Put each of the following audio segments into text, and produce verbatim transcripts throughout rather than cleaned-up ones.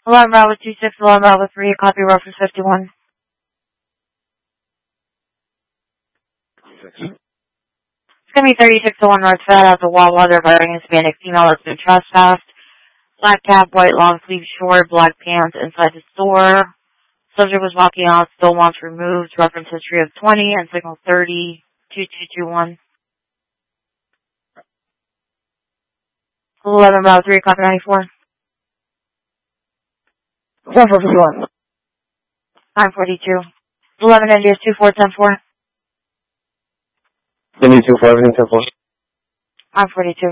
eleven Bravo two six, eleven Bravo three, copy reference fifty-one. Six. It's going to be thirty-six to one North Fed as a wall weather wearing Hispanic female has been trespassed. Black cap, white long sleeve short, black pants inside the store. Subject was walking out, still wants removed. Reference history of twenty and signal thirty, two two two one. eleven Bravo three, copy ninety-four. one four fifty-one. nine forty-two. eleven India two four ten four. Give me two four, everything ten four. nine forty-two.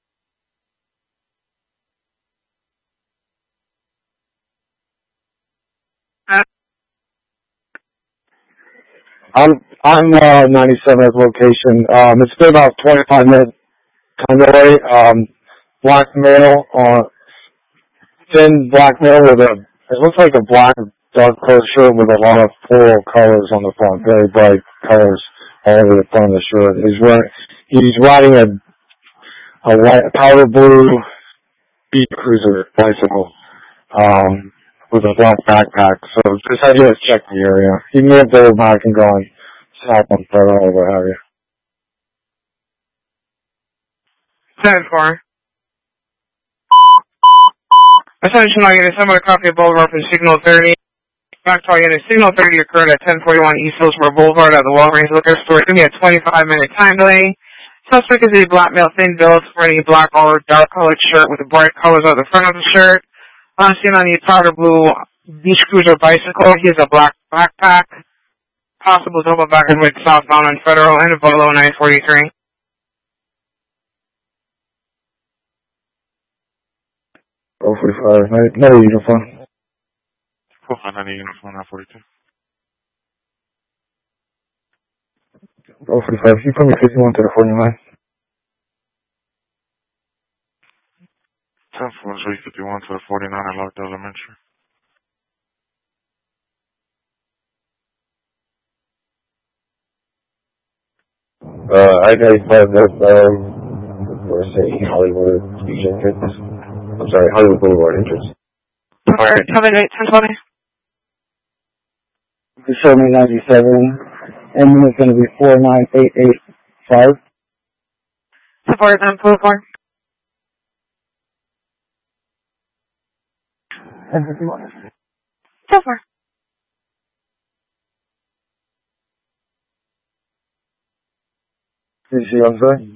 I'm I'm uh ninety-seven at location. Um it's been about twenty-five minutes time away. Um black male uh thin black male with a it looks like a black dark color shirt with a lot of floral colors on the front, very bright colors all over the front of the shirt. He's wearing he's riding a a white powder blue beat cruiser bicycle. Um with a black backpack, so just have you guys check the area. He may have the back and going south on Federal or what have you. ten four. Attention target, somebody copy of Boulevard for signal thirty. Back target, signal thirty occurred at ten forty-one East Hillsborough Boulevard at the Walgreens liquor store. It's going to be a twenty-five minute time delay. Suspect is a black male, thin build, wearing a black or dark colored shirt with the bright colors on the front of the shirt. I'm seen on the powder blue beach cruiser bicycle. He has a black backpack. Possible double backer with southbound on Federal and Volo nine forty-three. Oh forty-five, no, no uniform. four five nine uniform, nine forty-two. Oh forty-five, you put me fifty-one to the forty-nine. ten four, three fifty-one to the forty-nine at Locked Elementary. Uh, I got five that, um, or say Hollywood Beach entrance. I'm sorry, Hollywood Boulevard entrance. Alright, tell me date, ten twenty. You showed me ninety-seven, and then it's going to be four nine eight eight five. Support nine four four. ten fifty-one. So far. Did you see what I'm saying?